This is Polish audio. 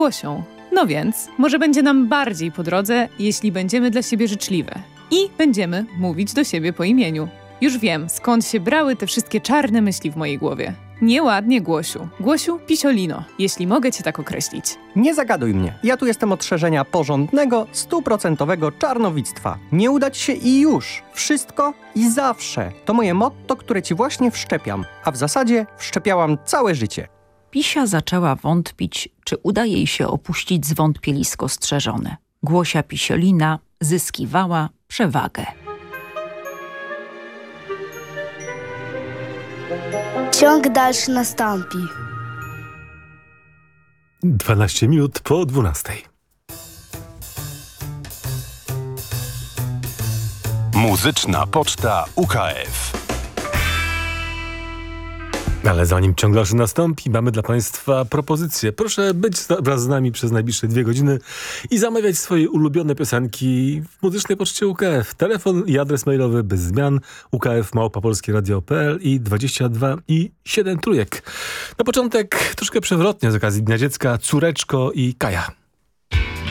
Łosią. No więc, może będzie nam bardziej po drodze, jeśli będziemy dla siebie życzliwe. I będziemy mówić do siebie po imieniu. Już wiem, skąd się brały te wszystkie czarne myśli w mojej głowie. Nieładnie, Głosiu. Głosiu Pisiolino, jeśli mogę cię tak określić. Nie zagaduj mnie. Ja tu jestem od szerzenia porządnego, 100% czarnowictwa. Nie udać się i już. Wszystko i zawsze. To moje motto, które ci właśnie wszczepiam. A w zasadzie wszczepiałam całe życie. Pisia zaczęła wątpić, czy uda jej się opuścić zwątpielisko strzeżone. Głosia Pisiolina zyskiwała przewagę. Ciąg dalszy nastąpi. 12 minut po 12. Muzyczna Poczta UKF. Ale zanim ciąg dalszy nastąpi, mamy dla Państwa propozycję. Proszę być wraz z nami przez najbliższe 2 godziny i zamawiać swoje ulubione piosenki w Muzycznej Poczcie UKF. Telefon i adres mailowy bez zmian ukf@polskieradio.pl i 22 i 7 trójek. Na początek troszkę przewrotnie z okazji Dnia Dziecka Córeczko i Kaja.